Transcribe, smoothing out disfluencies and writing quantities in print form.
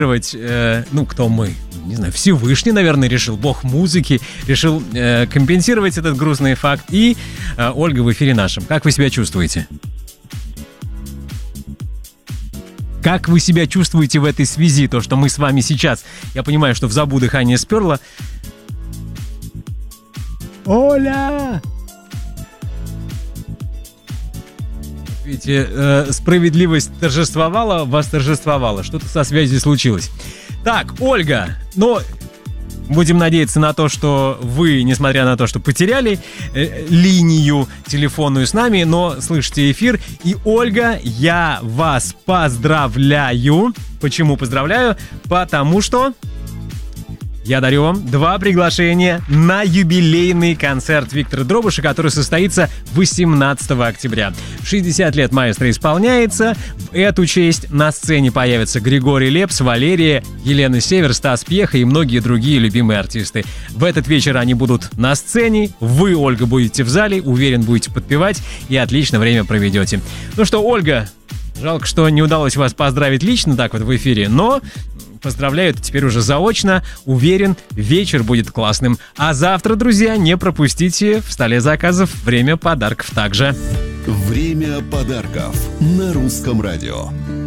кто мы? Не знаю, Всевышний, наверное, решил, бог музыки, решил компенсировать этот грустный факт. И Ольга в эфире нашем. Как вы себя чувствуете? Как вы себя чувствуете в этой связи? То, что мы с вами сейчас, я понимаю, что в забу дыхание сперло. Оля! Видите, справедливость торжествовала, восторжествовала. Что-то со связью случилось. Так, Ольга, будем надеяться на то, что вы, несмотря на то, что потеряли линию телефонную с нами, но слышите эфир. И, Ольга, я вас поздравляю. Почему поздравляю? Потому что я дарю вам 2 приглашения на юбилейный концерт Виктора Дробыша, который состоится 18 октября. 60 лет маэстро исполняется. В эту честь на сцене появятся Григорий Лепс, Валерия, Елена Север, Стас Пьеха и многие другие любимые артисты. В этот вечер они будут на сцене. Вы, Ольга, будете в зале. Уверен, будете подпевать и отлично время проведете. Ну что, Ольга, жалко, что не удалось вас поздравить лично так вот в эфире, но... поздравляю, это теперь уже заочно. Уверен, вечер будет классным. А завтра, друзья, не пропустите в столе заказов время подарков также. Время подарков на Русском радио.